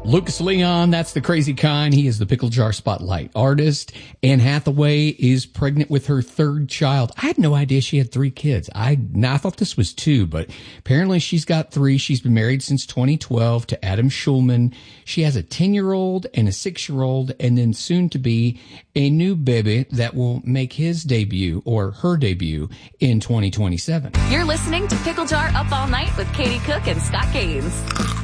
Lucas Leon, that's the crazy kind. He is the Pickle Jar Spotlight artist. Anne Hathaway is pregnant with her third child. I had no idea she had 3 kids. I thought this was 2, but apparently she's got 3. She's been married since 2012 to Adam Schulman. She has a 10-year-old and a 6-year-old, and then soon to be a new baby that will make his debut or her debut in 2027. You're listening to Pickle Jar Up All Night with Katie Cook and Scott Gaines.